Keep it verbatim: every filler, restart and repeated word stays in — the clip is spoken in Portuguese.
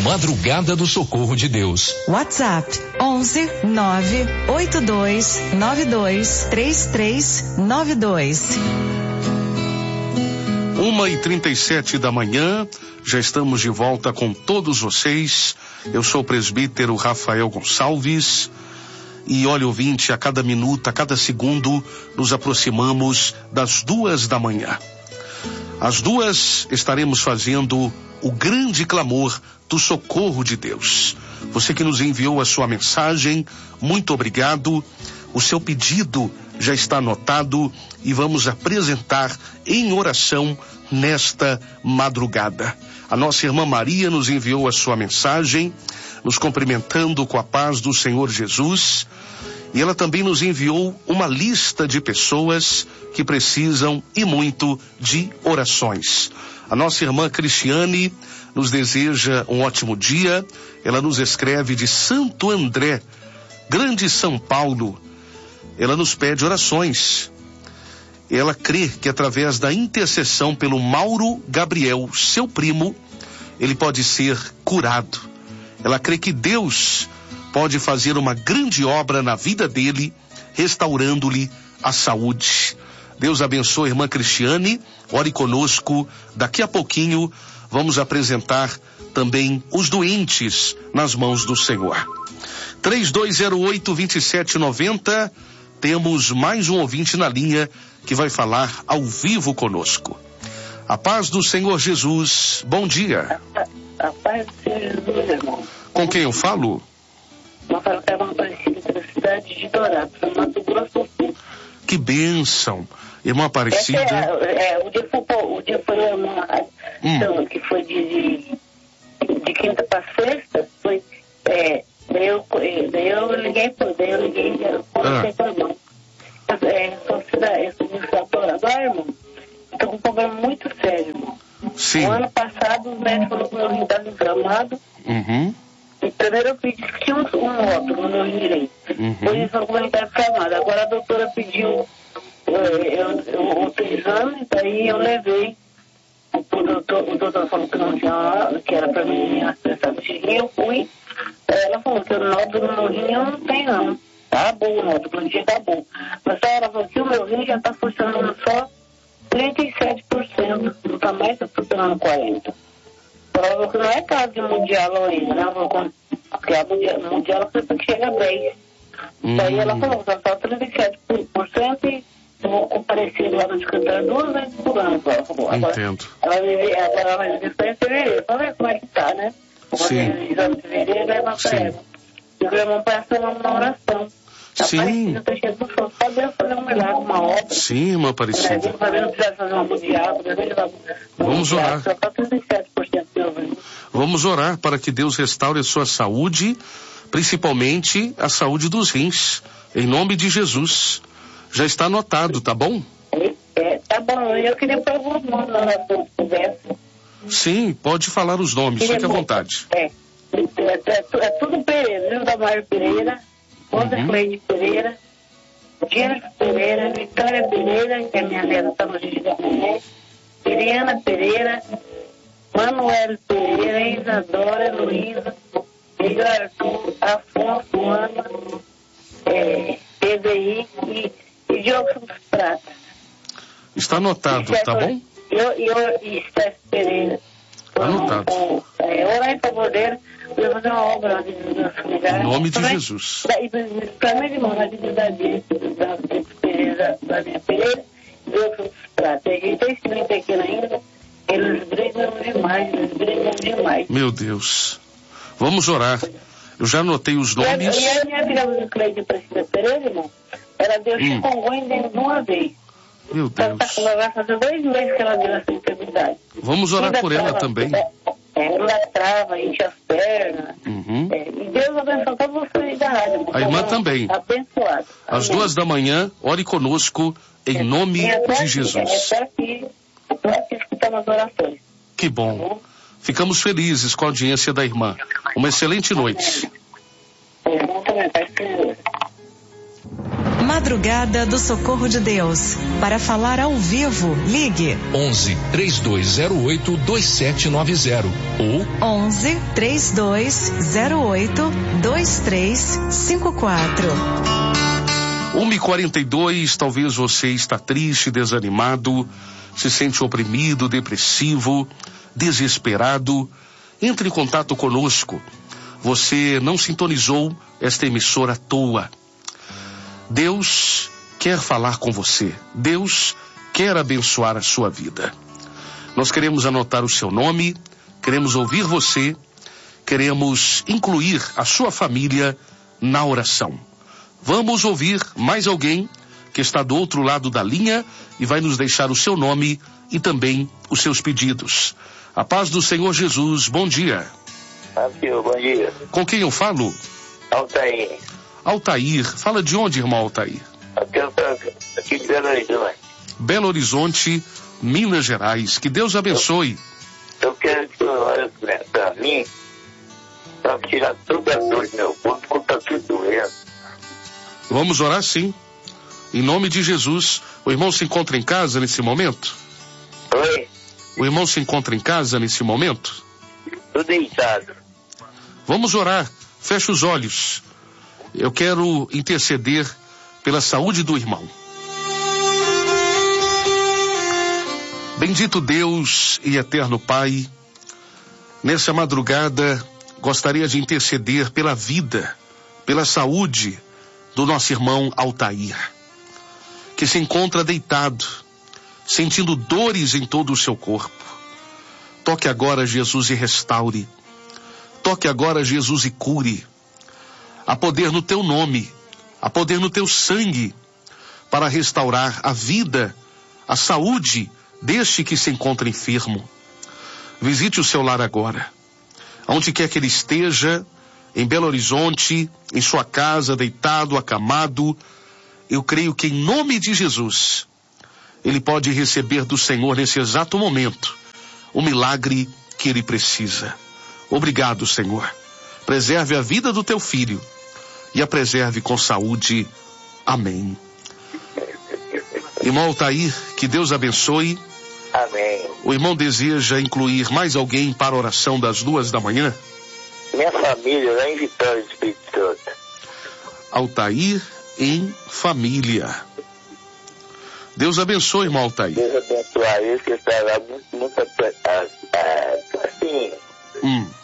Madrugada do Socorro de Deus. WhatsApp onze nove oito dois nove dois três três nove dois. Uma e trinta e sete da manhã, já estamos de volta com todos vocês. Eu sou o presbítero Rafael Gonçalves. E olha, ouvinte, a cada minuto, a cada segundo, nos aproximamos das duas da manhã. Às duas estaremos fazendo o grande clamor do socorro de Deus. Você que nos enviou a sua mensagem, muito obrigado. O seu pedido já está anotado e vamos apresentar em oração nesta madrugada. A nossa irmã Maria nos enviou a sua mensagem, nos cumprimentando com a paz do Senhor Jesus. E ela também nos enviou uma lista de pessoas que precisam e muito de orações. A nossa irmã Cristiane nos deseja um ótimo dia. Ela nos escreve de Santo André, Grande São Paulo. Ela nos pede orações. Ela crê que através da intercessão pelo Mauro Gabriel, seu primo, ele pode ser curado. Ela crê que Deus pode fazer uma grande obra na vida dele, restaurando-lhe a saúde. Deus abençoe a irmã Cristiane, ore conosco. Daqui a pouquinho vamos apresentar também os doentes nas mãos do Senhor. três dois zero oito, dois sete nove zero, temos mais um ouvinte na linha que vai falar ao vivo conosco. A paz do Senhor Jesus, bom dia. A, a paz do Senhor Jesus, irmão. Com quem eu falo? Eu falo que é uma Aparecida da cidade de Dourados, no Mato Grosso do Sul. Que bênção, irmã Aparecida. É, é, o dia foi, o dia foi uma hum. que foi de, de, de quinta para sexta, foi, é, daí eu, daí eu liguei, daí eu liguei, eu conversei com o irmão. É, sou cidade, eu sou adorador, irmão. Estou com um problema muito sério, irmão. Sim. O ano passado, os médicos falaram que o meu rim estava inflamado. Uhum. E primeiro eu pedi que tinha um, um óbito no meu rim direito. Uhum. Por isso eu falei que estava inflamado. Agora a doutora pediu outro exame, daí eu levei. O doutor, o doutor falou que não tinha, que era para mim acessar de rim, eu fui. Ela falou que o nódulo no meu rim eu não tenho, não. Tá bom, o nódulo no dia tá bom. Mas ela falou que o meu rim já está funcionando só trinta e sete por cento, não está mais funcionando quarenta por cento. Ela falou que não é caso de mundial ainda, né? Ela falou que a mundial, mundial que chega a dez. Hum. Daí ela falou que só trinta e sete por cento e vou comparecer lá no escritório duas vezes por ano. Ela falou. Agora, entendo. Ela vai vir em fevereiro, pra ver como é que tá, né? Sim. Exame de fevereiro, vai matar ela. E o irmão passa uma oração. Sim. Fazer um milagre, uma obra. Sim, irmã Aparecida. Vamos orar. Vamos orar para que Deus restaure a sua saúde, principalmente a saúde dos rins. Em nome de Jesus. Já está anotado, tá bom? É, tá bom. Eu queria pôr alguns nomes na oração, se pudesse. Sim, pode falar os nomes, fique à vontade. É, é, é, é tudo Pereira, Júlio da Maio Pereira, Rosa uhum. Cleide Pereira, Jennifer Pereira, Vitória Pereira, que é minha neta, está no Gigi da Mulher, Iriana Pereira, Manuel Pereira, Isadora, Luísa, Miguel Arthur, Afonso, Ana, é, P D I e, e Diogo dos Pratas. Está anotado, tá bom? Eu e Steph Pereira. Anotado. É, orar em favor dele, eu vou fazer uma obra de Deus familiar. Em nome de também, Jesus. Para minha irmã, na dignidade da Pereira, da minha Pereira, Deus nos trata. A gente tem esse pequeno ainda, eles brigam demais, eles brigam demais. Meu Deus. Vamos orar. Eu já anotei os nomes. E a minha filha do Cleide Aparecida Pereira, irmão, ela deu hum. chikungunya dentro de uma vez. Meu Deus. Ela vai fazer dois meses que ela deu essa enfermidade. Vamos orar por ela trava, também. É, é, ela trava, enche as pernas. Uhum. É, e Deus abençoe todos vocês da rádio. A irmã também. Abençoado. Às Amém. duas da manhã, ore conosco em é, nome é de aqui, Jesus. É aqui, é aqui escutando as orações. Que bom. Tá bom? Ficamos felizes com a audiência da irmã. Uma excelente noite. É, bom também, Pai. Madrugada do Socorro de Deus. Para falar ao vivo, ligue onze, três dois zero oito, dois sete nove zero ou onze, três dois zero oito, dois três cinco quatro. uma e quarenta e dois, talvez você está triste, desanimado, se sente oprimido, depressivo, desesperado. Entre em contato conosco. Você não sintonizou esta emissora à toa. Deus quer falar com você. Deus quer abençoar a sua vida. Nós queremos anotar o seu nome, queremos ouvir você, queremos incluir a sua família na oração. Vamos ouvir mais alguém que está do outro lado da linha e vai nos deixar o seu nome e também os seus pedidos. A paz do Senhor Jesus, bom dia. Bom dia. Com quem eu falo? Altair. Altair, fala de onde, irmão Altair? Aqui de Belo Horizonte. Belo Horizonte, Minas Gerais. Que Deus abençoe. Eu, eu quero que você olhe para mim, para tirar toda a dor do meu corpo, porque está tudo doendo. Vamos orar sim. Em nome de Jesus. O irmão se encontra em casa nesse momento? Oi? O irmão se encontra em casa nesse momento? Tô deitado. Vamos orar. Feche os olhos. Eu quero interceder pela saúde do irmão. Bendito Deus e eterno Pai, nessa madrugada gostaria de interceder pela vida, pela saúde do nosso irmão Altair, que se encontra deitado, sentindo dores em todo o seu corpo. Toque agora, Jesus, e restaure. Toque agora, Jesus, e cure. Há poder no teu nome, há poder no teu sangue, para restaurar a vida, a saúde deste que se encontra enfermo. Visite o seu lar agora. Onde quer que ele esteja, em Belo Horizonte, em sua casa, deitado, acamado, eu creio que em nome de Jesus, ele pode receber do Senhor nesse exato momento o milagre que ele precisa. Obrigado, Senhor. Preserve a vida do teu filho e a preserve com saúde. Amém. Irmão Altair, que Deus abençoe. Amém. O irmão deseja incluir mais alguém para a oração das duas da manhã? Minha família lá em Vitória do Espírito Santo. Altair em família. Deus abençoe, irmão Altair. Deus abençoe ele, que está lá muito, muito, assim... Hum.